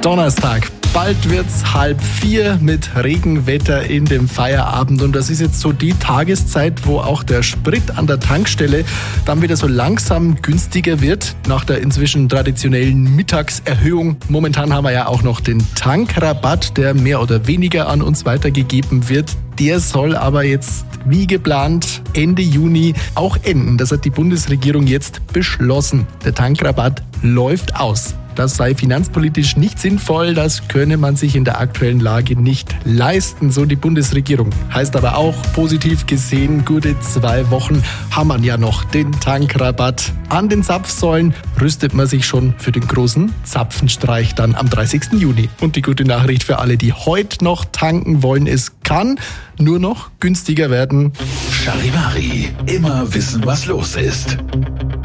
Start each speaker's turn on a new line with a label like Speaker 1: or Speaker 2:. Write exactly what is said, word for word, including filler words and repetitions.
Speaker 1: Donnerstag. Bald wird's halb vier mit Regenwetter in dem Feierabend und das ist jetzt so die Tageszeit, wo auch der Sprit an der Tankstelle dann wieder so langsam günstiger wird nach der inzwischen traditionellen Mittagserhöhung. Momentan haben wir ja auch noch den Tankrabatt, der mehr oder weniger an uns weitergegeben wird. Der soll aber jetzt wie geplant Ende Juni auch enden. Das hat die Bundesregierung jetzt beschlossen. Der Tankrabatt läuft aus. Das sei finanzpolitisch nicht sinnvoll, das könne man sich in der aktuellen Lage nicht leisten, so die Bundesregierung. Heißt aber auch, positiv gesehen, gute zwei Wochen haben man ja noch den Tankrabatt. An den Zapfsäulen rüstet man sich schon für den großen Zapfenstreich dann am dreißigsten Juni. Und die gute Nachricht für alle, die heute noch tanken wollen, es kann nur noch günstiger werden.
Speaker 2: Charivari, immer wissen, was los ist.